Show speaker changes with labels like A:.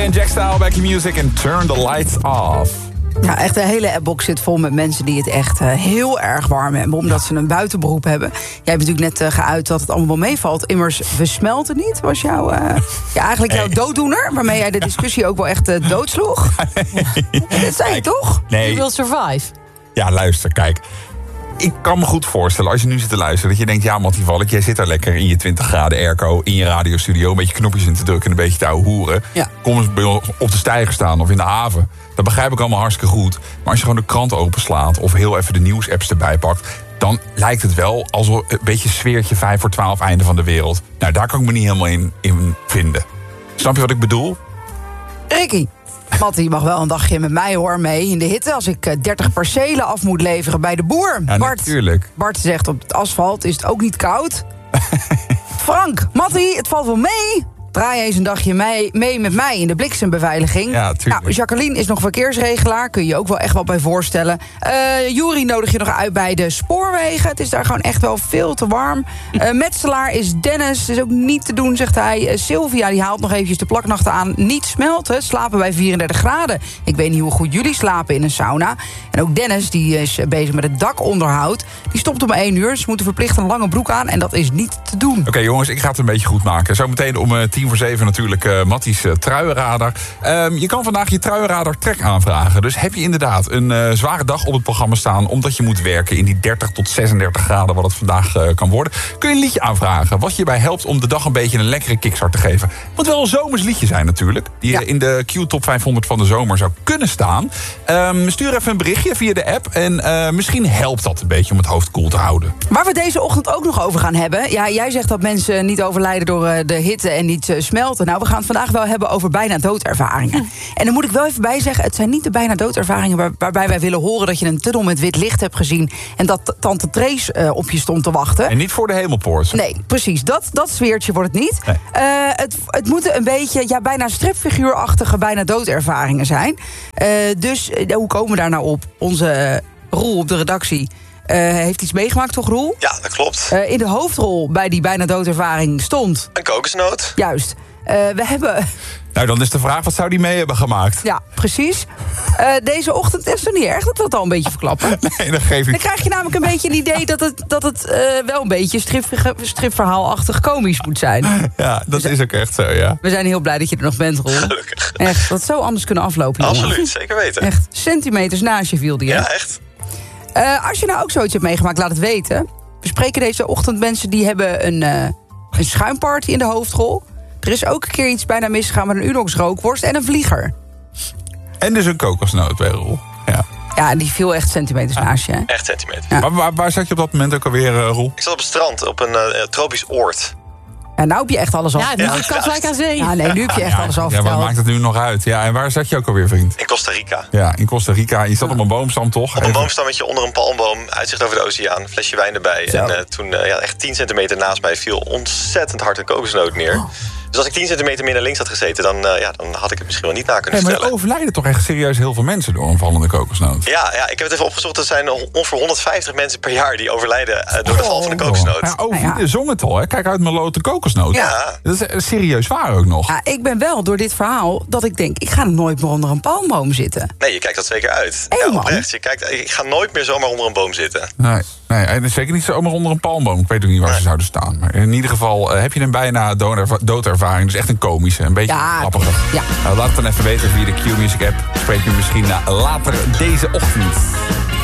A: en Jack Style, Back in Music en Turn the Lights Off.
B: Ja, echt de hele appbox zit vol met mensen die het echt heel erg warm hebben. Omdat ze een buitenberoep hebben. Jij hebt natuurlijk net geuit dat het allemaal wel meevalt. Immers, we smelten niet, was jouw dooddoener. Waarmee jij de discussie ook wel echt doodsloeg. Nee. Dat zei je toch?
A: Nee.
C: You will survive.
A: Ja, luister, kijk. Ik kan me goed voorstellen, als je nu zit te luisteren, dat je denkt, ja, Mattie Valk, jij zit daar lekker in je 20 graden airco, in je radiostudio, een beetje knopjes in te drukken en een beetje te ouwe hoeren.
B: Ja.
A: Kom eens bij ons op de steiger staan of in de haven. Dat begrijp ik allemaal hartstikke goed. Maar als je gewoon de krant openslaat of heel even de nieuwsapps erbij pakt, dan lijkt het wel alsof een beetje sfeertje 5 voor 12 einde van de wereld. Nou, daar kan ik me niet helemaal in vinden. Snap je wat ik bedoel?
B: Ricky. Mattie, je mag wel een dagje met mij hoor mee in de hitte als ik 30 percelen af moet leveren bij de boer.
A: Ja, natuurlijk.
B: Bart zegt op het asfalt is het ook niet koud. Frank, Mattie, het valt wel mee. Draai eens een dagje mee met mij in de bliksembeveiliging.
A: Ja, tuurlijk.
B: Nou, Jacqueline is nog verkeersregelaar. Kun je ook wel echt wat bij voorstellen. Juri nodig je nog uit bij de spoorwegen. Het is daar gewoon echt wel veel te warm. Metselaar is Dennis. Is ook niet te doen, zegt hij. Sylvia die haalt nog eventjes de plaknachten aan. Niet smelten. Slapen bij 34 graden. Ik weet niet hoe goed jullie slapen in een sauna. En ook Dennis, die is bezig met het dakonderhoud. Die stopt om 1 uur. Ze moeten verplicht een lange broek aan. En dat is niet te doen.
A: Oké, jongens, ik ga het een beetje goed maken. Zometeen om 6:50 natuurlijk Matties truienradar. Je kan vandaag je truienradar trek aanvragen. Dus heb je inderdaad een zware dag op het programma staan, omdat je moet werken in die 30 tot 36 graden wat het vandaag kan worden, kun je een liedje aanvragen wat je bij helpt om de dag een beetje een lekkere kickstart te geven. Het moet wel een zomers liedje zijn natuurlijk, die in de Q-top 500 van de zomer zou kunnen staan. Stuur even een berichtje via de app en misschien helpt dat een beetje om het hoofd koel te houden.
B: Waar we deze ochtend ook nog over gaan hebben. Ja, jij zegt dat mensen niet overlijden door de hitte en niet smelten. Nou, we gaan het vandaag wel hebben over bijna doodervaringen. En dan moet ik wel even bij zeggen, het zijn niet de bijna doodervaringen waarbij wij willen horen dat je een tunnel met wit licht hebt gezien en dat tante Trace op je stond te wachten.
A: En niet voor de hemelpoort.
B: Nee, precies. Dat sfeertje wordt het niet.
A: Nee.
B: Het moeten een beetje, bijna stripfiguurachtige bijna doodervaringen zijn. Dus hoe komen we daar nou op? Onze Roel op de redactie heeft iets meegemaakt, toch Roel?
D: Ja, dat klopt.
B: In de hoofdrol bij die bijna doodervaring stond
D: Een kokosnoot.
B: juist. We hebben...
A: Nou, dan is de vraag, wat zou die mee hebben gemaakt?
B: Ja, precies. Deze ochtend is het niet erg dat we het al een beetje verklappen.
A: Nee, dat geef ik.
B: Dan krijg je namelijk een beetje een idee dat het wel een beetje stripverhaalachtig komisch moet zijn.
A: Ja, dat is ook echt zo, ja.
B: We zijn heel blij dat je er nog bent, Roel.
D: Gelukkig.
B: Echt, dat zou anders kunnen aflopen. jongen.
D: Absoluut, zeker weten.
B: Echt, centimeters naast je viel die. hè?
D: Ja, echt.
B: Als je nou ook zoiets hebt meegemaakt, laat het weten. We spreken deze ochtend mensen die hebben een schuimparty in de hoofdrol. Er is ook een keer iets bijna misgegaan met een Unox rookworst en een vlieger.
A: En dus een kokosnoot bij Roel. Ja.
B: Ja, die viel echt centimeters naast je. Hè?
D: Echt centimeter.
B: Ja.
A: Waar zat je op dat moment ook alweer, Roel?
D: Ik zat op het strand, op een tropisch oord.
B: Ja, nou heb je echt alles al
C: Ja,
B: verteld.
C: nu is Katwijk aan zee.
B: Ja, nee, nu heb je echt alles al
A: Ja,
B: verteld.
A: wat maakt het nu nog uit? Ja, en waar zat je ook alweer, vriend?
D: In Costa Rica.
A: Ja, in Costa Rica. Je zat op een boomstam, toch?
D: Op een boomstammetje onder een palmboom, uitzicht over de oceaan, flesje wijn erbij.
B: Zo.
D: En toen, echt 10 centimeter naast mij, viel ontzettend hard een kokosnoot neer. Dus als ik 10 centimeter meer naar links had gezeten, dan had ik het misschien wel niet na kunnen
A: Nee, maar er
D: vertellen.
A: overlijden toch echt serieus heel veel mensen door een vallende kokosnoot?
D: Ja, ik heb het even opgezocht. Er zijn ongeveer 150 mensen per jaar die overlijden door de val van een kokosnoot.
A: Ja,
B: Nou ja.
A: Ovid zong het al, hè? Kijk uit mijn lote kokosnoot.
D: Ja.
A: Dat is serieus waar ook nog.
B: Ja, ik ben wel door dit verhaal dat ik denk, ik ga nooit meer onder een palmboom zitten.
D: Nee, je kijkt dat zeker uit.
B: Hey,
D: Ja,
B: man.
D: oprecht. Ik ga nooit meer zomaar onder een boom zitten.
A: Nee, en zeker niet zomaar onder een palmboom. Ik weet ook niet waar ze zouden staan. Maar in ieder geval heb je een bijna doodervaring. Dus echt een komische, een beetje grappige.
B: Ja.
A: Nou, laat het dan even weten via de Q-Music app. Spreek je misschien later deze ochtend.